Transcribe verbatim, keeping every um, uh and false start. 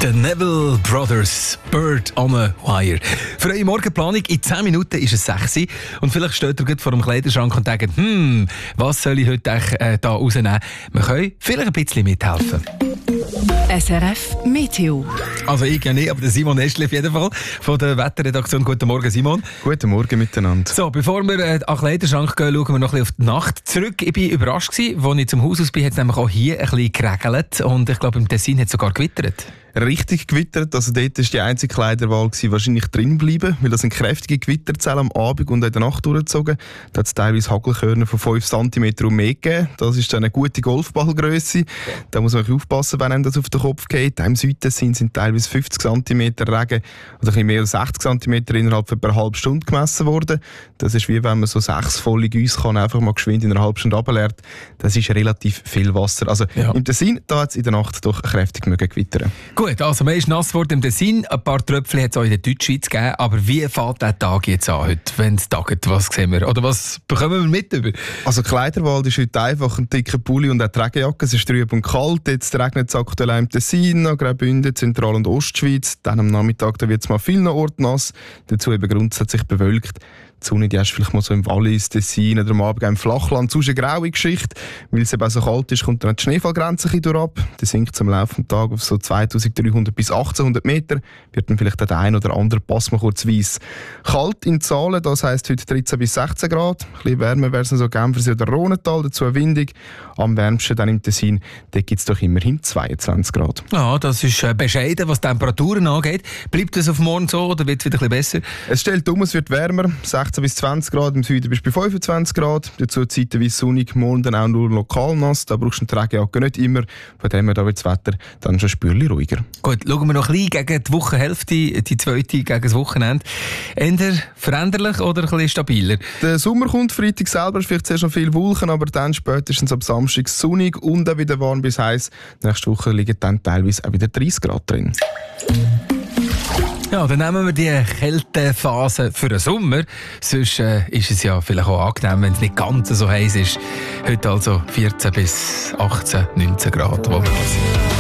The Neville Brothers, Bird on a Wire. Für eure Morgenplanung in zehn Minuten ist es sechs Uhr und vielleicht steht ihr gerade vor dem Kleiderschrank und denkt, hm, was soll ich heute äh, da rausnehmen? Wir können vielleicht ein bisschen mithelfen. S R F Meteo. Also ich ja nicht, aber der Simon Estli auf jeden Fall von der Wetterredaktion. Guten Morgen, Simon. Guten Morgen miteinander. So, bevor wir äh, an den Kleiderschrank gehen, schauen wir noch ein bisschen auf die Nacht zurück. Ich war überrascht gewesen, als ich zum Haus aus bin, hat es nämlich auch hier ein bisschen geregelt und ich glaube, im Tessin hat es sogar gewittert. Richtig gewittert, also dort war die einzige Kleiderwahl gewesen, wahrscheinlich drin bleiben, weil das sind kräftige Gewitterzellen am Abend und in der Nacht durchgezogen. Da hat es teilweise Hagelkörner von fünf Zentimeter und mehr gegeben. Das ist dann eine gute Golfballgrösse. Da muss man aufpassen, wenn einem das auf den Kopf geht. Im Südtessin sind teilweise fünfzig Zentimeter Regen oder ein bisschen mehr als sechzig Zentimeter innerhalb von einer halben Stunde gemessen worden. Das ist wie wenn man so sechs volle Güsse kann einfach mal geschwind in einer halben Stunde runterleert. Das ist relativ viel Wasser. Also ja. Im Tessin, da hat es in der Nacht doch kräftig mögen gewittern. Gut, also man ist nass geworden im Tessin, ein paar Tröpfchen hat es auch in der Deutschschweiz gegeben, aber wie fällt der Tag jetzt an heute, wenn es tagt? Was sehen wir? Oder was bekommen wir mit über? Also Kleiderwahl ist heute einfach ein dicker Pulli und eine Regenjacke. Es ist trüb und kalt, jetzt regnet es aktuell im Tessin, Graubünden, Zentral- und Ostschweiz. Dann am Nachmittag wird es mal vielen Orten nass, dazu eben grundsätzlich bewölkt. Die Sonne, die hast du vielleicht mal so im Wallis, Tessin oder am Abend im Flachland. Sonst eine graue Geschichte. Weil es eben so kalt ist, kommt dann die Schneefallgrenze ein bisschen ab. Die sinkt am Laufe des Tages auf so zweitausenddreihundert bis achtzehnhundert Meter. Wird dann vielleicht der ein oder andere Pass mal kurz weiss. Kalt in Zahlen, das heisst heute dreizehn bis sechzehn Grad. Ein bisschen wärmer wäre es so Genfersee oder Rhonental, dazu windig. Am wärmsten dann im Tessin, da gibt es doch immerhin zweiundzwanzig Grad. Ja, das ist äh, bescheiden, was die Temperaturen angeht. Bleibt es auf morgen so oder wird es wieder ein bisschen besser? Es stellt um, es wird wärmer. sechzehn bis zwanzig Grad, im Süden bist du bei fünfundzwanzig Grad. Dazu zeitweise sonnig, morgen dann auch nur lokal nass. Da brauchst du die Regenjacke nicht immer. Von dem her da wird das Wetter dann schon spürlich ruhiger. Gut, schauen wir noch ein bisschen gegen die Wochenhälfte, die zweite gegen das Wochenende. Eher veränderlich oder ein bisschen stabiler? Der Sommer kommt, Freitag selber ist vielleicht zuerst noch viel Wolken, aber dann spätestens ab Samstag sonnig und auch wieder warm bis heiß. Nächste Woche liegen dann teilweise auch wieder dreißig Grad drin. Ja, dann nehmen wir die Kältephase für den Sommer. Sonst äh, ist es ja vielleicht auch angenehm, wenn es nicht ganz so heiß ist. Heute also vierzehn bis achtzehn, neunzehn Grad, wo wir sind.